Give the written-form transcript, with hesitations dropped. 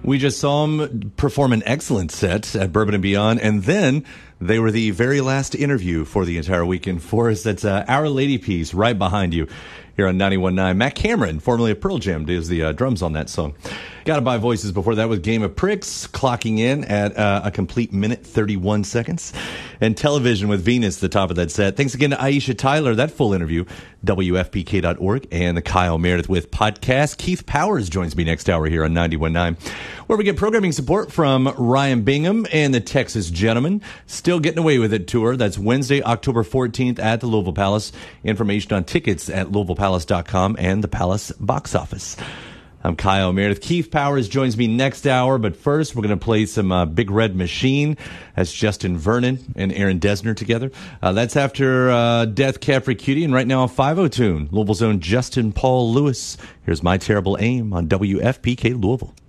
We just saw them perform an excellent set at Bourbon and Beyond, and then they were the very last interview for the entire weekend for us. That's Our Lady piece right behind you here on 91.9. Matt Cameron, formerly of Pearl Jam, does the drums on that song. Got to buy voices before that with Game of Pricks, clocking in at a complete minute 31 seconds. And Television with Venus, the top of that set. Thanks again to Aisha Tyler, that full interview, WFPK.org, and the Kyle Meredith with podcast. Keith Powers joins me next hour here on 91.9, where we get programming support from Ryan Bingham and the Texas Gentlemen. Still Getting Away With It tour. That's Wednesday, October 14th at the Louisville Palace. Information on tickets at LouisvillePalace.com and the Palace box office. I'm Kyle Meredith. Keith Powers joins me next hour, but first we're going to play some Big Red Machine. That's Justin Vernon and Aaron Dessner together. That's after Death Cab for Cutie, and right now a 5-0 tune. Louisville's own Justin Paul Lewis. Here's My Terrible Aim on WFPK Louisville.